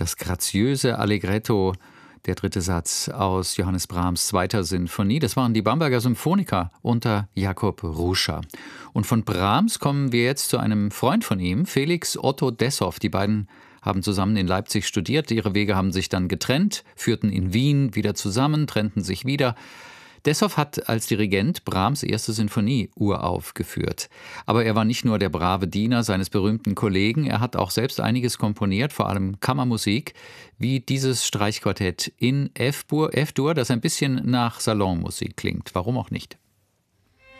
Das graziöse Allegretto, der dritte Satz aus Johannes Brahms' zweiter Sinfonie. Das waren die Bamberger Symphoniker unter Jakob Ruscha. Und von Brahms kommen wir jetzt zu einem Freund von ihm, Felix Otto Dessow. Die beiden haben zusammen in Leipzig studiert. Ihre Wege haben sich dann getrennt, führten in Wien wieder zusammen, trennten sich wieder. Dessow hat als Dirigent Brahms' erste Sinfonie uraufgeführt. Aber er war nicht nur der brave Diener seines berühmten Kollegen, er hat auch selbst einiges komponiert, vor allem Kammermusik, wie dieses Streichquartett in F-Dur, das ein bisschen nach Salonmusik klingt. Warum auch nicht?